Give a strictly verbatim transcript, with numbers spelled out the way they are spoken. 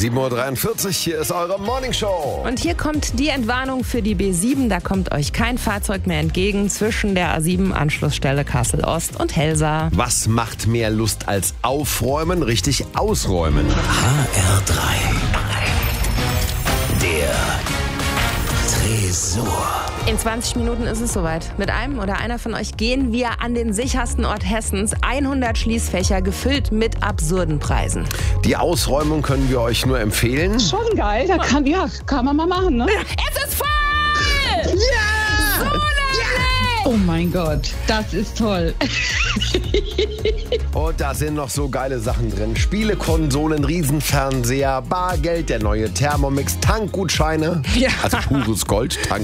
sieben Uhr dreiundvierzig, hier ist eure Morningshow. Und hier kommt die Entwarnung für die B sieben. Da kommt euch kein Fahrzeug mehr entgegen zwischen der A sieben Anschlussstelle Kassel-Ost und Helsa. Was macht mehr Lust als aufräumen? Richtig ausräumen. H R drei. Der Tresor. In zwanzig Minuten ist es soweit. Mit einem oder einer von euch gehen wir an den sichersten Ort Hessens. hundert Schließfächer gefüllt mit absurden Preisen. Die Ausräumung können wir euch nur empfehlen. Schon geil, da kann, ja, kann man mal machen, ne? Es ist voll! Ja! So nämlich! Oh mein Gott, das ist toll. Und da sind noch so geile Sachen drin. Spielekonsolen, Riesenfernseher, Bargeld, der neue Thermomix, Tankgutscheine. Ja. Also pures Gold, Tank.